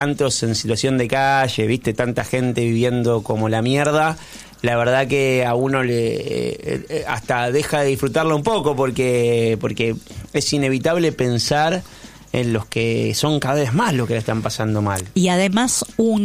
tantos en situación de calle, viste, tanta gente viviendo como la mierda, la verdad que a uno le hasta deja de disfrutarlo un poco porque es inevitable pensar en los que son cada vez más los que la están pasando mal. Y además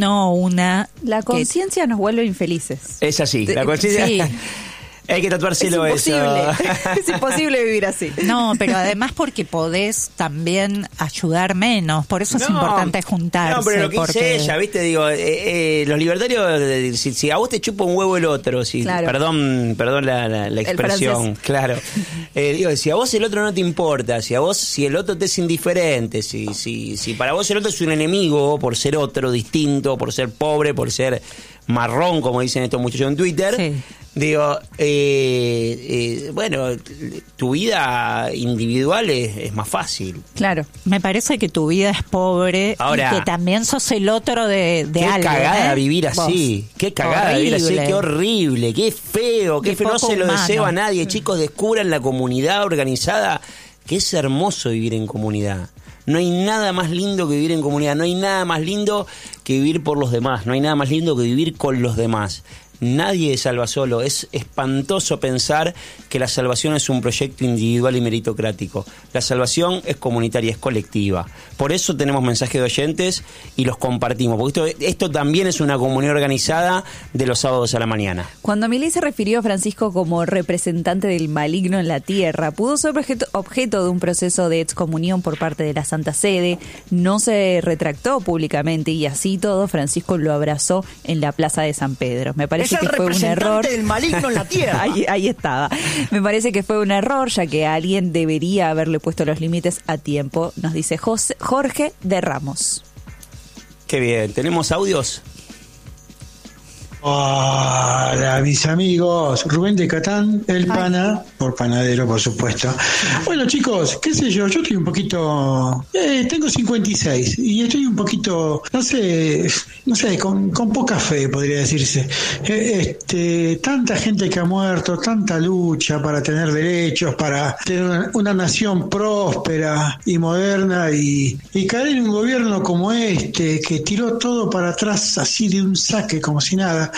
la conciencia nos vuelve infelices. Es así, la conciencia... Sí. Hay que tatuárselo eso. Es imposible vivir así. No, pero además porque podés también ayudar menos. Por eso es importante juntarse. No, pero lo que porque... dice ella, ¿viste? Digo, los libertarios, si a vos te chupa un huevo el otro, claro. Perdón la expresión, claro. Digo, si a vos el otro no te importa, si el otro te es indiferente, si para vos el otro es un enemigo por ser otro, distinto, por ser pobre, por ser marrón, como dicen estos muchachos en Twitter... Sí. Digo, bueno, tu vida individual es más fácil. Claro. Me parece que tu vida es pobre. Ahora, y que también sos el otro de algo. Qué cagada vivir así. Qué cagada vivir así. Qué horrible. Qué feo. Qué feo. No se lo deseo a nadie. Chicos, descubran la comunidad organizada. Que es hermoso vivir en comunidad. No hay nada más lindo que vivir en comunidad. No hay nada más lindo que vivir por los demás. No hay nada más lindo que vivir con los demás. Nadie salva solo. Es espantoso pensar que la salvación es un proyecto individual y meritocrático. La salvación es comunitaria, es colectiva. Por eso tenemos mensajes de oyentes y los compartimos, porque esto también es una comunidad organizada de los sábados a la mañana. Cuando Milei se refirió a Francisco como representante del maligno en la tierra, pudo ser objeto de un proceso de excomunión por parte de la Santa Sede. No se retractó públicamente y así todo Francisco lo abrazó en la Plaza de San Pedro. Me parece que fue un error. Del maligno en la tierra. Ahí estaba. Me parece que fue un error, ya que alguien debería haberle puesto los límites a tiempo, nos dice Jorge de Ramos. Qué bien, ¿tenemos audios? Hola, mis amigos. Rubén de Catán, el pana, por panadero, por supuesto. Bueno, chicos, qué sé yo estoy un poquito... tengo 56 y estoy un poquito, no sé, con poca fe, podría decirse. Tanta gente que ha muerto, tanta lucha para tener derechos, para tener una nación próspera y moderna y caer en un gobierno como este, que tiró todo para atrás así de un saque, como si nada.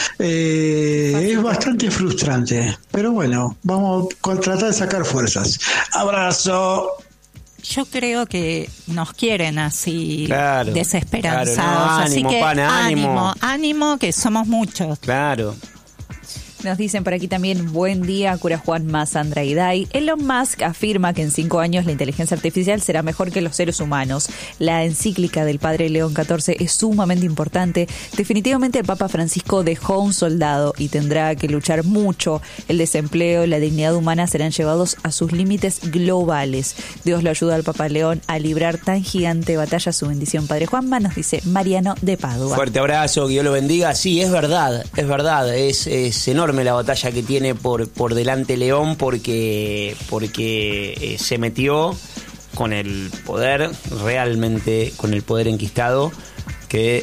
Es bastante frustrante, pero bueno, vamos a tratar de sacar fuerzas. Abrazo. Yo creo que nos quieren así, claro, desesperanzados, claro, no, ánimo, así que pana, ánimo, que somos muchos. Claro. Nos dicen por aquí también, buen día, cura Juan Mas Andraiday. Elon Musk afirma que en 5 años la inteligencia artificial será mejor que los seres humanos. La encíclica del padre León XIV es sumamente importante. Definitivamente el Papa Francisco dejó un soldado y tendrá que luchar mucho. El desempleo, la dignidad humana serán llevados a sus límites globales. Dios lo ayuda al Papa León a librar tan gigante batalla. Su bendición, Padre Juanma, nos dice Mariano de Padua. Fuerte abrazo, que Dios lo bendiga. Sí, es verdad, es enorme la batalla que tiene por delante León porque se metió con el poder, realmente con el poder enquistado, que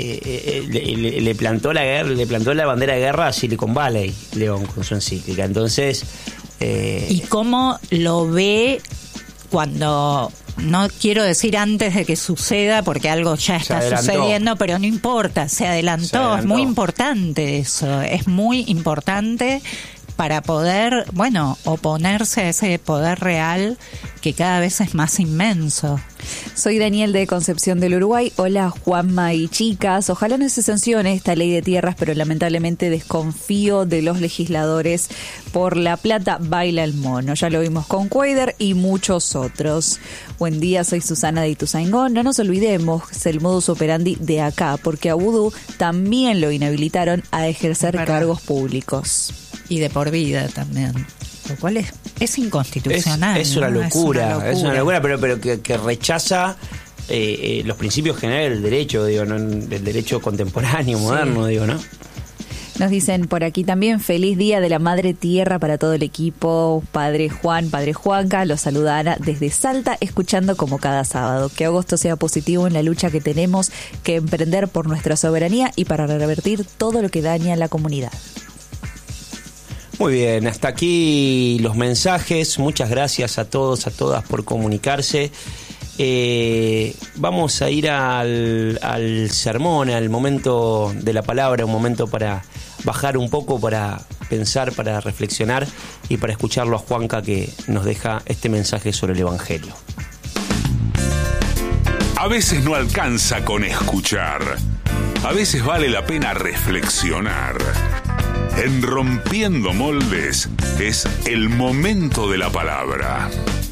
le plantó la bandera de guerra a Silicon Valley, León, con su encíclica. Entonces ¿y cómo lo ve cuando... No quiero decir antes de que suceda, porque algo ya está sucediendo, pero no importa, se adelantó. Es muy importante eso, es muy importante para poder, oponerse a ese poder real que cada vez es más inmenso. Soy Daniel de Concepción del Uruguay. Hola Juanma y chicas. Ojalá no se sancione esta ley de tierras, pero lamentablemente desconfío de los legisladores. Por la plata baila el mono. Ya lo vimos con Cuader y muchos otros. Buen día, soy Susana de Ituzaingón. No nos olvidemos el modus operandi de acá, porque a Vudú también lo inhabilitaron a ejercer cargos públicos. Y de por vida también. Lo cual es inconstitucional. Es una locura, pero que rechaza los principios generales del derecho, ¿no? Del derecho contemporáneo, moderno, ¿no? Nos dicen por aquí también, feliz día de la Madre Tierra para todo el equipo. Padre Juan, Padre Juanca, los saluda Ana desde Salta, escuchando como cada sábado. Que agosto sea positivo en la lucha que tenemos que emprender por nuestra soberanía y para revertir todo lo que daña a la comunidad. Muy bien, hasta aquí los mensajes. Muchas gracias a todos, a todas por comunicarse. Vamos a ir al sermón, al momento de la palabra, un momento para bajar un poco, para pensar, para reflexionar y para escucharlo a Juanca, que nos deja este mensaje sobre el Evangelio. A veces no alcanza con escuchar. A veces vale la pena reflexionar. En Rompiendo Moldes es el momento de la palabra.